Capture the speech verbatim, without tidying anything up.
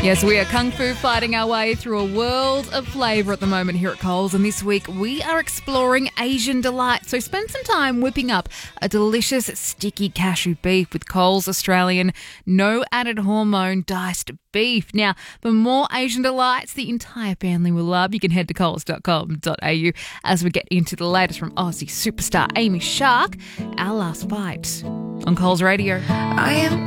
Yes, we are kung fu fighting our way through a world of flavour at the moment here at Coles, and this week we are exploring Asian delight. So spend some time whipping up a delicious sticky cashew beef with Coles Australian no added hormone diced beef. Now, for more Asian delights the entire family will love, you can head to coles dot com dot a u as we get into the latest from Aussie superstar Amy Shark, Our Last Fight on Coles Radio. I am